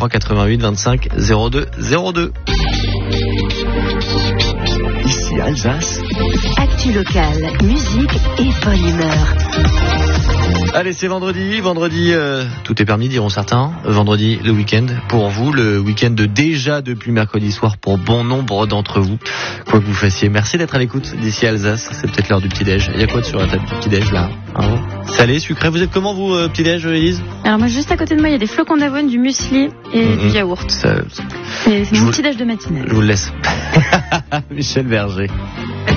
03 88 25 02 02. Ici Alsace. Actu locale, musique et bonne humeur. Allez, c'est vendredi, tout est permis, diront certains. Vendredi, le week-end pour vous, le week-end déjà depuis mercredi soir pour bon nombre d'entre vous. Quoi que vous fassiez, merci d'être à l'écoute d'ici Alsace. C'est peut-être l'heure du petit-déj. Il y a quoi sur la table du petit-déj là, hein? Salé, sucré, vous êtes comment vous, petit-déj, Élise? Alors moi, juste à côté de moi, il y a des flocons d'avoine, du muesli et du yaourt. C'est mon petit-déj de matinée. Je vous le laisse. Michel Berger.